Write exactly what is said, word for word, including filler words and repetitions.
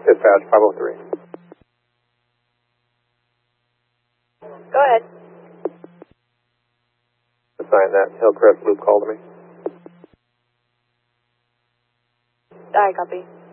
Dispatch five oh three. Go ahead. Assign that Hillcrest Loop call to me. I copy.